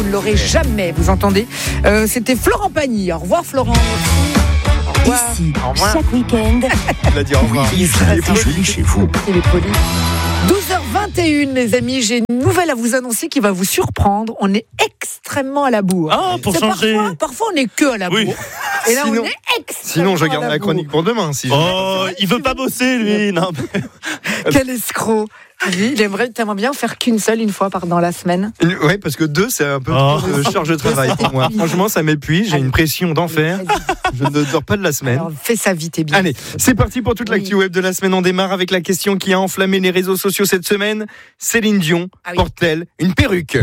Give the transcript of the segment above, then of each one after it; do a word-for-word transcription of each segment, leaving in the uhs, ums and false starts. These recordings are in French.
Vous ne l'aurez jamais, vous entendez. euh, C'était Florent Pagny. Au revoir Florent. Au revoir. Ici, Au revoir. chaque week-end, Il a dit au revoir. il est plus joli chez vous. Il est poli. douze heures vingt et une, les amis, j'ai une nouvelle à vous annoncer qui va vous surprendre. On est extrêmement à la bourre. Ah, pour C'est changer. Parfois, parfois, on n'est que à la bourre. Oui. Et là, Sinon- on est extrêmement Sinon, je garde à la bourre. chronique pour demain. Si Oh, il veut pas bosser, lui. Non. Quel escroc. Lui, il aimerait tellement bien faire qu'une seule une fois par dans la semaine. Ouais, parce que deux, c'est un peu Oh. trop de charge de travail pour moi. Franchement, ça m'épuise. J'ai une pression d'enfer. Je ne dors pas de la semaine. Alors, fais ça vite et bien. Allez, c'est parti pour toute Oui. l'actu web de la semaine. On démarre avec la question qui a enflammé les réseaux sociaux cette semaine. Céline Dion Ah oui. porte-t-elle une perruque?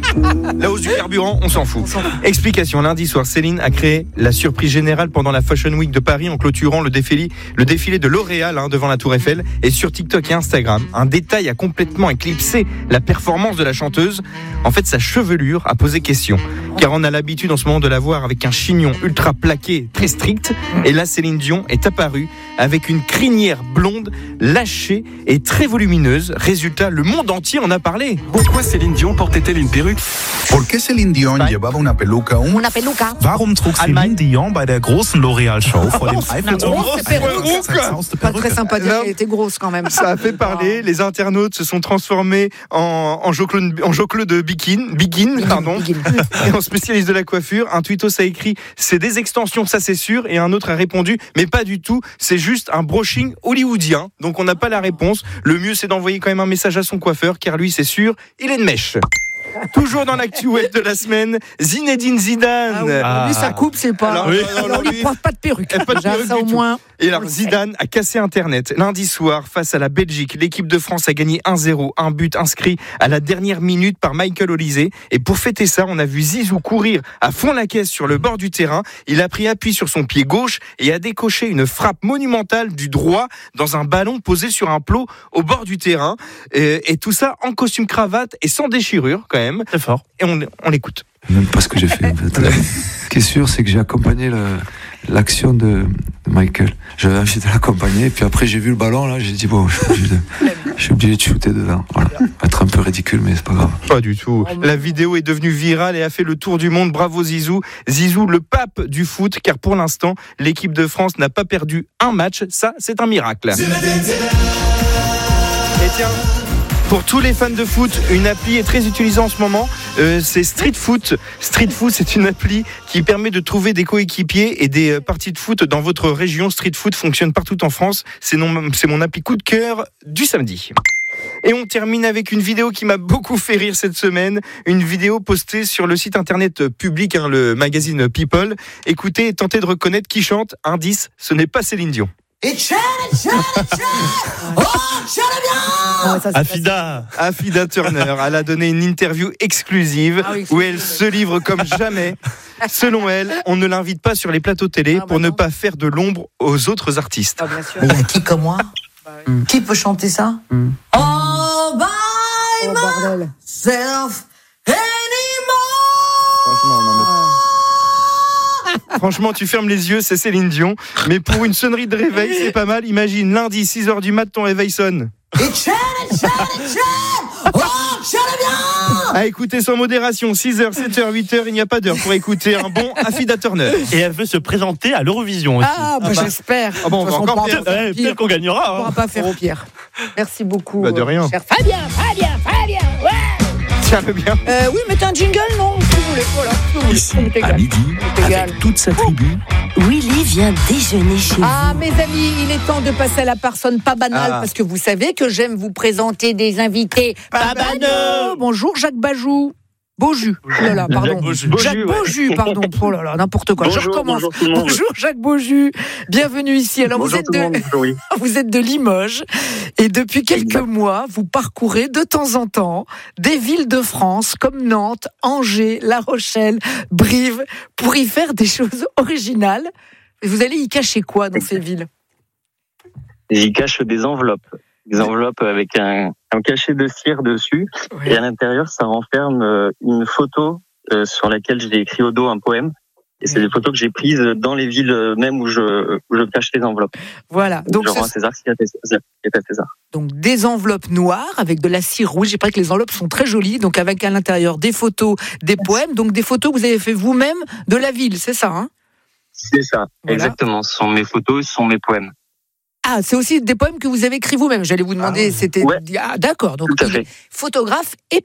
La hausse du carburant, on s'en fout. On s'en fout. Explication. Lundi soir, Céline a créé la surprise générale pendant la Fashion Week de Paris en clôturant le défilé, le défilé de L'Oréal hein, devant la Tour Eiffel. Et sur TikTok et Instagram, un détail a complètement éclipsé la performance de la chanteuse. En fait, sa chevelure a posé question. Car on a l'habitude en ce moment de la voir avec un chignon ultra plaqué, très strict. Et là, Céline Dion est apparue avec une crinière blonde, lâchée et très volumineuse. Résultat, le monde entier en a parlé. Pourquoi Céline Dion portait-elle une perruque? ¿Por qué Celine Dion Bye. llevaba una peluca un On appelle Luca. Warum trug Allemagne. Céline Dion bei der großen L'Oréal-Show vor dem Eiffelturm große Perücke. zerzauzte Pas très Perücke? sympathique, Non. elle était grosse quand même. Ça a fait parler. Les internautes se sont transformés en, en jocleux en jocleux de bikini, bikini, pardon. Et en spécialiste de la coiffure. Un tweetos a écrit « C'est des extensions, ça c'est sûr ». Et un autre a répondu « Mais pas du tout, c'est juste un brushing hollywoodien ». Donc on n'a pas la réponse. Le mieux c'est d'envoyer quand même un message à son coiffeur, car lui c'est sûr, il est de mèche. Toujours dans l'actu web de la semaine, Zinedine Zidane. Ah oui, Ah. lui, sa coupe, c'est pas. Alors, Oui. non, non, Alors, lui, lui- il porte pas de perruque. Eh, pas de Déjà, perruque ça, du au tout. moins. Et alors on le sait. Zidane a cassé Internet. Lundi soir, face à la Belgique, l'équipe de France a gagné un zéro, un but inscrit à la dernière minute par Michael Olise. Et pour fêter ça, on a vu Zizou courir à fond la caisse sur le bord du terrain. Il a pris appui sur son pied gauche et a décoché une frappe monumentale du droit dans un ballon posé sur un plot au bord du terrain. Et, et tout ça en costume cravate et sans déchirure quand même. Très fort. Et on, on l'écoute. Même pas ce que j'ai fait en fait. Ce qui est sûr, c'est que j'ai accompagné le- l'action de, de Michael. J'avais envie de l'accompagner, et puis après j'ai vu le ballon là, j'ai dit bon, je suis obligé de, je suis obligé de shooter dedans. Voilà. Être un peu ridicule, mais c'est pas grave. Pas du tout. La vidéo est devenue virale et a fait le tour du monde. Bravo Zizou. Zizou, le pape du foot, car pour l'instant, l'équipe de France n'a pas perdu un match. Ça, c'est un miracle. Et tiens, pour tous les fans de foot, une appli est très utilisée en ce moment. Euh, c'est Street Foot. Street Foot, c'est une appli qui permet de trouver des coéquipiers et des euh, parties de foot dans votre région. Street Foot fonctionne partout en France. C'est, non, c'est mon appli coup de cœur du samedi. Et on termine avec une vidéo qui m'a beaucoup fait rire cette semaine. Une vidéo postée sur le site internet public, hein, le magazine People. Écoutez et tentez de reconnaître qui chante. Indice, ce n'est pas Céline Dion. Ah, ça, c'est Afida. Afida Turner, elle a donné une interview exclusive Ah oui, où elle se livre comme jamais. Selon elle, on ne l'invite pas sur les plateaux télé Ah bah pour ne non. pas faire de l'ombre aux autres artistes. Ah, bien sûr. Mais il y a qui comme moi Bah oui. Qui peut chanter ça All by Oh, bordel. myself anymore. Franchement, non, mais- Franchement, tu fermes les yeux, c'est Céline Dion. Mais pour une sonnerie de réveil, c'est pas mal. Imagine, lundi, six heures du mat, ton réveil sonne. Et chant, chant, chant. Oh, chante bien. À écouter sans modération, six heures, sept heures, huit heures, il n'y a pas d'heure pour écouter un bon Afida Turner. Et elle veut se présenter à l'Eurovision aussi. Ah, bah, j'espère. Ah bon, on De va toute façon, encore on pire. pourra pas faire Ouais, pire. peut-être qu'on gagnera. On hein. pourra pas faire pire. Merci beaucoup. Bah, de rien. euh, cher Fabien, Fabien, Fabien. Ouais. Tiens, le bien. Euh, oui, mettez un jingle, non Si vous voulez, voilà. Si vous voulez. Ici, Ça m'est égal. à midi, C'est égal. avec toute sa tribu, Willy vient déjeuner chez Ah, vous. mes amis, il est temps de passer à la personne pas banale, Ah. parce que vous savez que j'aime vous présenter des invités pas banaux. Bonjour Jacques Bajou. Beaujus. Oh là là, pardon. Jacques Beaujus. Jacques Beaujus, ouais. Beaujus, pardon. Oh là là, n'importe quoi. Je Bonjour, recommence. bonjour tout le monde. Bonjour Jacques Beaujus. Bienvenue ici. Alors Bonjour vous tout le êtes monde, de oui. vous êtes de Limoges et depuis quelques mois, vous parcourez de temps en temps des villes de France comme Nantes, Angers, La Rochelle, Brive pour y faire des choses originales. Vous allez y cacher quoi dans ces villes? J'y cache des enveloppes. Des enveloppes avec un, un cachet de cire dessus. Et à l'intérieur, ça renferme euh, une photo euh, sur laquelle j'ai écrit au dos un poème. Et c'est des photos que j'ai prises dans les villes même où je, où je cache les enveloppes. Voilà. Donc, Donc, je rends à ce- César ce qui est à César. ce qui est à César. donc des enveloppes noires avec de la cire rouge. Il paraît que les enveloppes sont très jolies. Donc avec à l'intérieur des photos, des poèmes. Donc des photos que vous avez fait vous-même de la ville, c'est ça, hein? C'est ça, Voilà. exactement. Ce sont mes photos, ce sont mes poèmes. Ah, c'est aussi des poèmes que vous avez écrits vous-même. J'allais vous demander, Ah, c'était. ouais. Ah, d'accord. Donc Tout à il est fait. photographe et